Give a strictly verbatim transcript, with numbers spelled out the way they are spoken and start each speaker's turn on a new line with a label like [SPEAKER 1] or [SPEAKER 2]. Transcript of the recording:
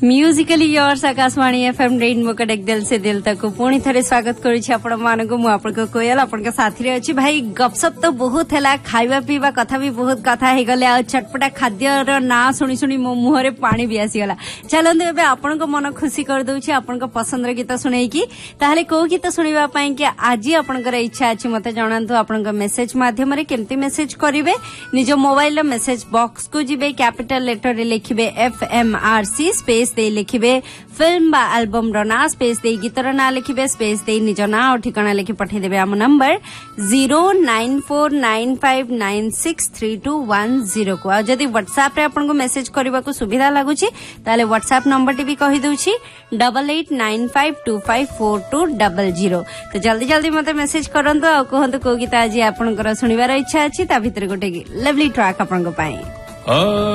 [SPEAKER 1] Musically yours Akashvani FM rainbow connect दिल से दिल तक पुणी थे स्वागत करुछि आपण मानक मु आपण कोयल आपण साथी रे अछि भाई गपसप तो बहुत हैला खाइबा पीबा कथा भी बहुत कथा हे गले आ चटपटा खाद्य रो ना सुनी सुनी मो मुहरे पानी भी आसी गला चलंदे एबे आपण को मन खुशी कर दउछि आपण को पसंद रे गीत सुनै की ताहले को गीत सुनिबा पई कि आज आपण कर इच्छा अछि मते जणांतु आपण को मेसेज माध्यम रे केमती मेसेज करिवे निज मोबाइल रे मेसेज बॉक्स को जिबे कैपिटल लेटर रे लिखिबे F M R C space दे लिखिबे फिल्म बा एल्बम रो ना स्पेस दे गीतर ना लिखिबे स्पेस दे निज ना और ठिकाना लिखि पठे देबे हम number zero nine four nine five nine six three to one zero को आ जदी व्हाट्सएप रे आपन को मेसेज करबा को सुविधा लागुची ताले व्हाट्सएप नंबर टी भी कहि दउची double eight nine five to five four to double zero तो जल्दी जल्दी मते मेसेज करंतो आ कहंतो को गीत आज आपन को सुनिबार इच्छा अछि ता भीतर गोटे लवली ट्रैक आपन को पाए।